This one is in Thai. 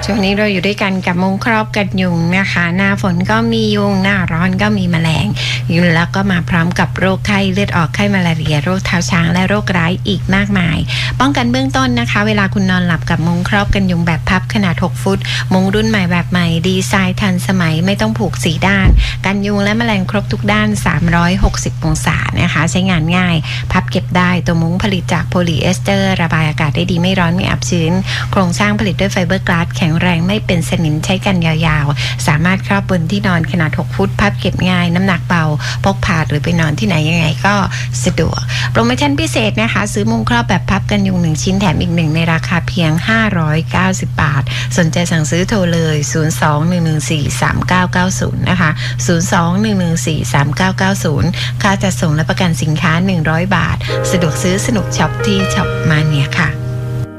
ช่วงนี้เราอยู่ด้วยกันกับมุ้งครอบกันยุงนะคะหน้าฝนก็มียุงหน้าร้อนก็มีแมลงยุงแล้วก็มาพร้อมกับโรคไข้เลือดออกไข้มาลาเรียโรคเท้าช้างและโรคร้ายอีกมากมายป้องกันเบื้องต้นนะคะเวลาคุณนอนหลับกับมุ้งครอบกันยุงแบบพับขนาด6ฟุตมุ้งรุ่นใหม่แบบใหม่ดีไซน์ทันสมัยไม่ต้องผูก4ด้านกันยุงและแมลงครบทุกด้าน360องศานะคะใช้งานง่ายพับเก็บได้ตัวมุ้งผลิตจากโพลีเอสเตอร์ระบายอากาศได้ดีไม่ร้อนไม่อับชื้นโครงสร้างผลิตด้วยไฟเบอร์กลาสแข็งแรงไม่เป็นสนิมใช้กันยาวๆสามารถครอบบนที่นอนขนาด6ฟุตพับเก็บง่ายน้ำหนักเบาพกพาหรือไปนอนที่ไหนยังไงก็สะดวกโปรโมชั่นพิเศษนะคะซื้อมุ้งครอบแบบพับกันยุง1ชิ้นแถมอีก1ในราคาเพียง590บาทสนใจสั่งซื้อโทรเลย02-114-3990นะคะ02-114-3990ค่าจัดส่งและประกันสินค้า100บาทสะดวกซื้อสนุกช็อปที่ช็อปมาเนียค่ะ